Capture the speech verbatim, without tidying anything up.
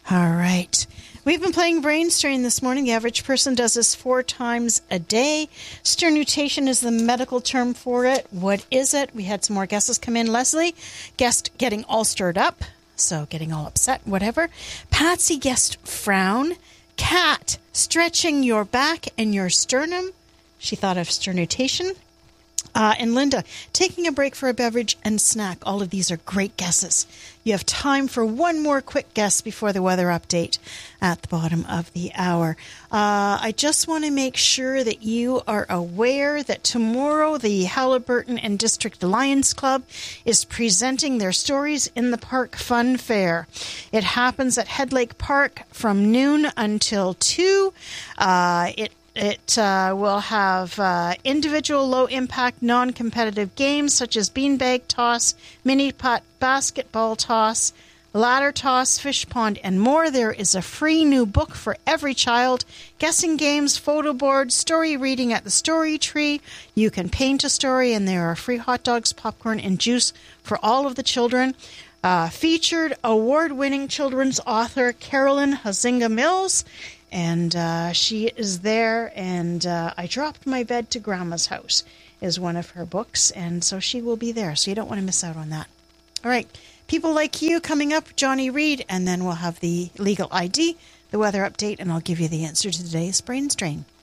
All right. We've been playing Brain Strain this morning. The average person does this four times a day. Sternutation is the medical term for it. What is it? We had some more guesses come in. Leslie guessed getting all stirred up, so getting all upset, whatever. Patsy guessed frown. Cat, stretching your back and your sternum. She thought of sternutation. Uh, and Linda, taking a break for a beverage and snack. All of these are great guesses. You have time for one more quick guess before the weather update at the bottom of the hour. Uh, I just want to make sure that you are aware that tomorrow the Halliburton and District Lions Club is presenting their Stories in the Park Fun Fair. It happens at Head Lake Park from noon until two. Uh, it It uh, will have uh, individual low-impact, non-competitive games such as beanbag toss, mini-putt, basketball toss, ladder toss, fish pond, and more. There is a free new book for every child, guessing games, photo board, story reading at the Story Tree. You can paint a story, and there are free hot dogs, popcorn, and juice for all of the children. Uh, featured award-winning children's author Carolyn Huizinga Mills. And uh, she is there, and uh, I Dropped My Bed to Grandma's House is one of her books, and so she will be there, so you don't want to miss out on that. All right, people like you coming up, Johnny Reed, and then we'll have the legal I D, the weather update, and I'll give you the answer to today's Brain Strain.